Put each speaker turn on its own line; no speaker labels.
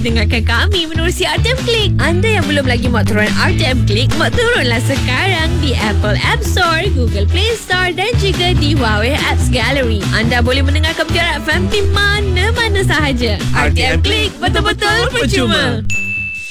dengarkan kami menerusi RTM Click. Anda yang belum lagi muat turun RTM Click, muat turunlah sekarang di Apple App Store, Google Play Store dan juga di Huawei Apps Gallery. Anda boleh mendengarkan Mutiara FM di mana-mana sahaja. RTM Click, betul-betul percuma.